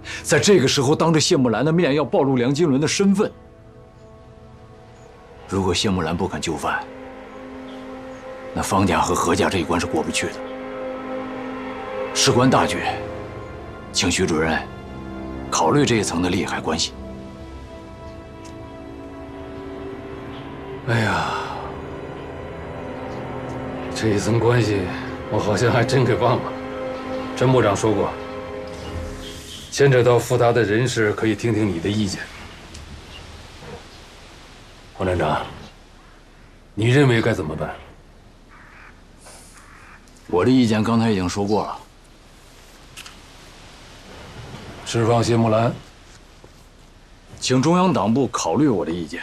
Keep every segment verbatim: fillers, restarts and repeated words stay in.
在这个时候当着谢木兰的面要暴露梁金伦的身份，如果谢木兰不肯就范，那方家和何家这一关是过不去的。事关大局，请徐主任考虑这一层的利害关系。 哎呀，这一层关系我好像还真给忘了。陈部长说过，牵扯到复杂的人事，可以听听你的意见。王站长，你认为该怎么办？ 我的意见刚才已经说过了。 释放谢木兰， 请中央党部考虑我的意见。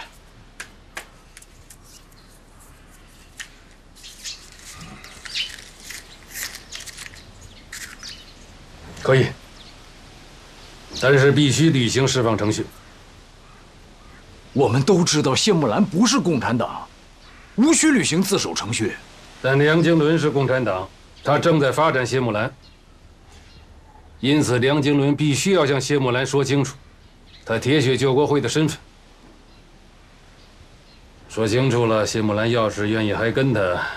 可以，但是必须履行释放程序。 我们都知道谢木兰不是共产党，无需履行自首程序。 但梁经纶是共产党，他正在发展谢木兰，因此梁经纶必须要向谢木兰说清楚，他铁血救国会的身份。说清楚了，谢木兰要是愿意还跟他，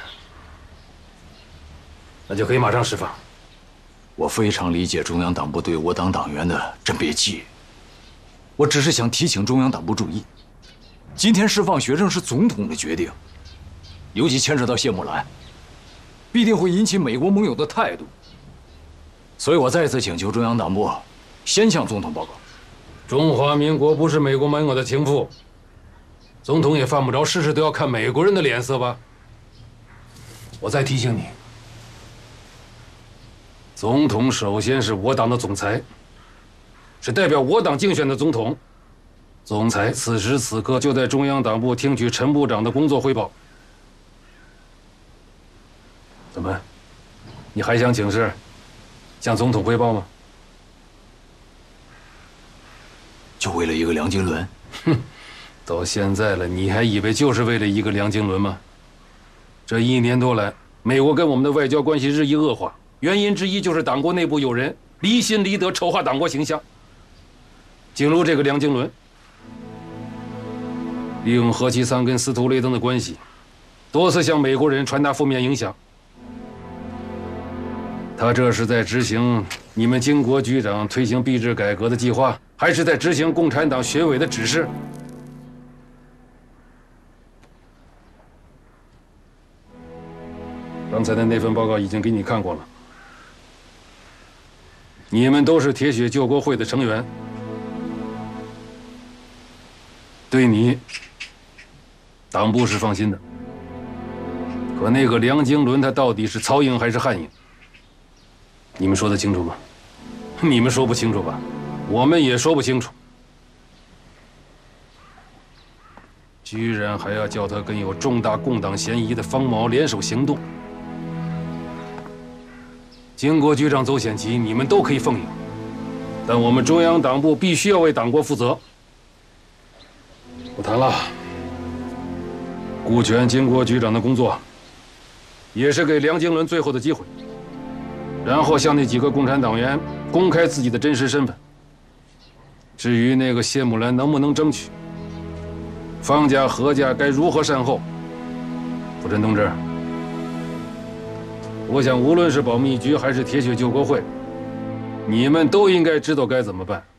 那就可以马上释放。 我非常理解中央党部对我党党员的甄别记，我只是想提醒中央党部注意，今天释放学生是总统的决定，尤其牵涉到谢木兰，必定会引起美国盟友的态度，所以我再次请求中央党部先向总统报告。 中华民国不是美国盟友的情妇，总统也犯不着事事都要看美国人的脸色吧？我再提醒你。总统首先是我党的总裁，是代表我党竞选的总统。总裁此时此刻就在中央党部听取陈部长的工作汇报。怎么，你还想请示，向总统汇报吗？ 就为了一个梁经纶？ 哼，到现在了，你还以为就是为了一个梁经纶吗？这一年多来，美国跟我们的外交关系日益恶化。原因之一就是党国内部有人离心离德，丑化党国形象。正如这个梁经纶，利用何其桑跟司徒雷登的关系，多次向美国人传达负面影响。他这是在执行你们经国局长推行币制改革的计划，还是在执行共产党学委的指示？刚才的那份报告已经给你看过了。你们都是铁血救国会的成员，对你，党部是放心的。可那个梁经纶，他到底是曹营还是汉营？你们说得清楚吗？你们说不清楚吧？我们也说不清楚。居然还要叫他跟有重大共党嫌疑的方某联手行动。经国局长走险棋，你们都可以奉迎，但我们中央党部必须要为党国负责。不谈了，顾全经国局长的工作，也是给梁经纶最后的机会，然后向那几个共产党员公开自己的真实身份。至于那个谢木兰能不能争取，方家、何家该如何善后，傅震同志。我想，无论是保密局还是铁血救国会，你们都应该知道该怎么办。